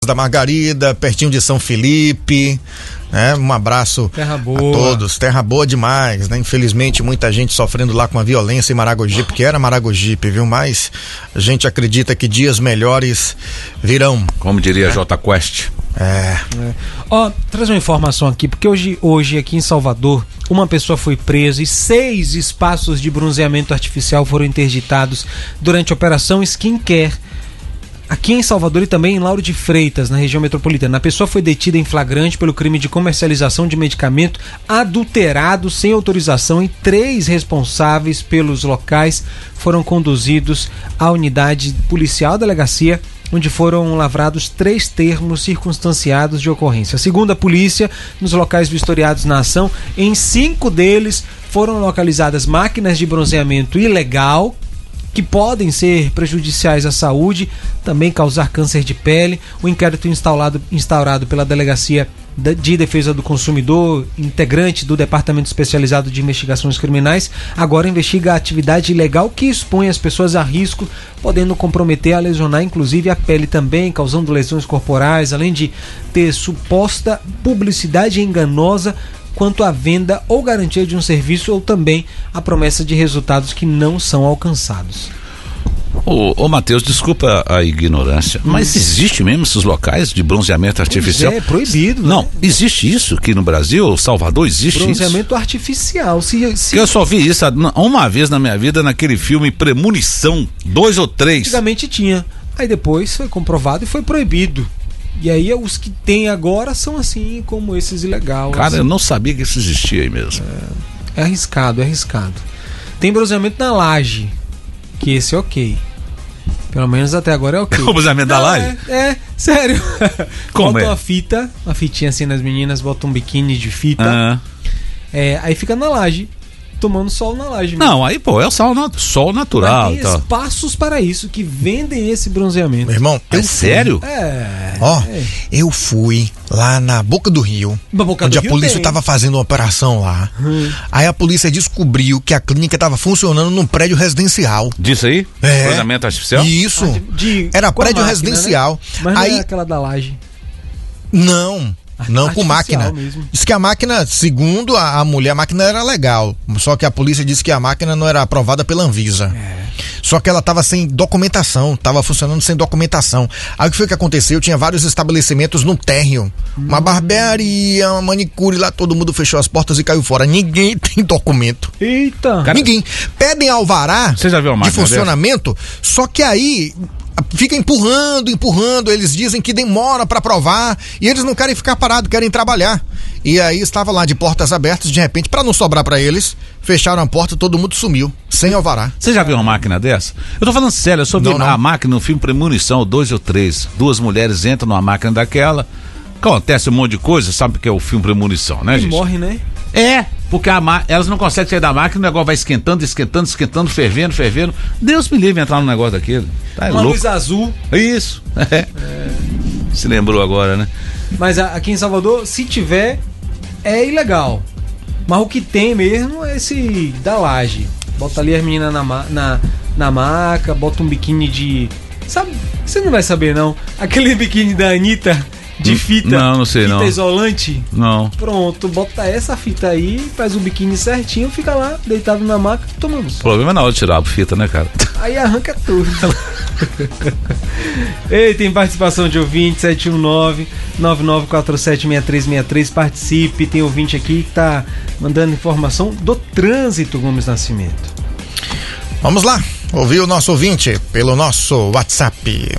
da Margarida, pertinho de São Felipe, né? Um abraço Terra boa. a todos. Terra boa demais, né? Infelizmente muita gente sofrendo lá com a violência em Maragogipe, que era Maragogipe, viu? Mas a gente acredita que dias melhores virão. Como diria J Quest. Traz uma informação aqui, porque hoje aqui em Salvador, uma pessoa foi presa e 6 espaços de bronzeamento artificial foram interditados durante a operação Skincare aqui em Salvador e também em Lauro de Freitas, na região metropolitana. A pessoa foi detida em flagrante pelo crime de comercialização de medicamento adulterado sem autorização e 3 responsáveis pelos locais foram conduzidos à unidade policial, delegacia, onde foram lavrados 3 termos circunstanciados de ocorrência. Segundo a polícia, nos locais vistoriados na ação, em 5 deles foram localizadas máquinas de bronzeamento ilegal, que podem ser prejudiciais à saúde, também causar câncer de pele. O inquérito instaurado pela Delegacia de Defesa do Consumidor, integrante do Departamento Especializado de Investigações Criminais, agora investiga a atividade ilegal que expõe as pessoas a risco, podendo comprometer a lesionar inclusive a pele também, causando lesões corporais, além de ter suposta publicidade enganosa quanto à venda ou garantia de um serviço, ou também a promessa de resultados que não são alcançados. Ô Matheus, desculpa a ignorância, mas existe mesmo esses locais de bronzeamento artificial? É proibido. Não, existe isso aqui no Brasil? Salvador, existe bronzeamento artificial. Eu só vi isso uma vez na minha vida, naquele filme Premonição 2 ou 3. Antigamente tinha, aí depois foi comprovado e foi proibido. E aí os que tem agora são assim, como esses ilegais. Cara, assim. Eu não sabia que isso existia aí mesmo. É arriscado. Tem bronzeamento na laje, que esse é ok. Pelo menos até agora é ok. O bronzeamento da laje? Sério. Como bota uma fitinha assim nas meninas, bota um biquíni de fita. Aí fica na laje, tomando sol na laje. Não, aí é o sol natural. Mas tem espaços para isso que vendem esse bronzeamento. Meu irmão, sério? Eu fui lá na Boca do Rio, onde a polícia estava fazendo uma operação lá. Aí a polícia descobriu que a clínica estava funcionando num prédio residencial. Disso aí? Bronzeamento artificial? Isso. Era prédio residencial. Né? Mas não é aquela da laje. Não, com máquina. Mesmo. Diz que a máquina, segundo a mulher, a máquina era legal. Só que a polícia disse que a máquina não era aprovada pela Anvisa. Só que ela estava sem documentação, estava funcionando sem documentação. Aí o que foi que aconteceu? Tinha vários estabelecimentos no térreo. Uma barbearia, uma manicure lá, todo mundo fechou as portas e caiu fora. Ninguém tem documento. Eita! Ninguém. Pedem alvará de funcionamento, só que aí fica empurrando, eles dizem que demora para aprovar e eles não querem ficar parados, querem trabalhar. E aí estava lá de portas abertas, de repente, para não sobrar para eles, fecharam a porta, todo mundo sumiu, sem alvará. Você já viu uma máquina dessa? Eu tô falando sério, eu só vi a máquina no filme Premonição 2 ou 3. 2 mulheres entram numa máquina daquela, acontece um monte de coisa, sabe que é o filme Premonição, né, gente? Morre, né? Porque elas não conseguem sair da máquina, o negócio vai esquentando, fervendo. Deus me livre entrar num negócio daquele. Tá uma louco. Luz azul. Isso. Se lembrou agora, né? Mas aqui em Salvador, se tiver, é ilegal. Mas o que tem mesmo é esse da laje. Bota ali as meninas na maca, bota um biquíni de... Sabe? Você não vai saber, não. Aquele biquíni da Anitta... de fita. Não sei fita não. isolante? Não. Pronto, bota essa fita aí, faz o biquíni certinho, fica lá, deitado na maca, tomando sol. O problema é na hora de tirar a fita, né, cara? Aí arranca tudo. Ei, tem participação de ouvinte, 719-9947-6363. Participe, tem ouvinte aqui que tá mandando informação do trânsito, Gomes Nascimento. Vamos lá, ouvir o nosso ouvinte pelo nosso WhatsApp.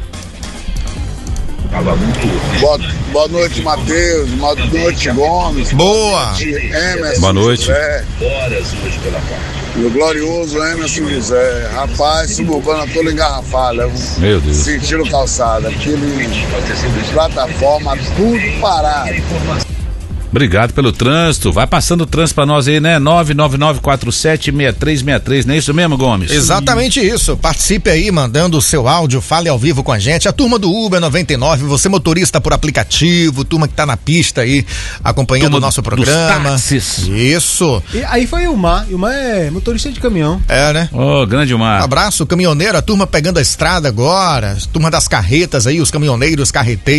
Boa noite, Matheus. Boa noite, Gomes. Boa. Emerson Boa noite. José. E o glorioso Emerson José. Rapaz, suburbana toda engarrafada. Meu Deus. Sentindo calçada. Aquele plataforma, tudo parado. Obrigado pelo trânsito. Vai passando o trânsito pra nós aí, né? 999476363, não é isso mesmo, Gomes? Exatamente isso. Participe aí, mandando o seu áudio, fale ao vivo com a gente. A turma do Uber 99, você motorista por aplicativo, turma que tá na pista aí, acompanhando o nosso programa. Dos táxis. Isso. E aí foi o Ilmar. Ilmar é motorista de caminhão. É, né? Ô, grande Ilmar. Abraço, caminhoneiro, a turma pegando a estrada agora, turma das carretas aí, os caminhoneiros, carreteiros.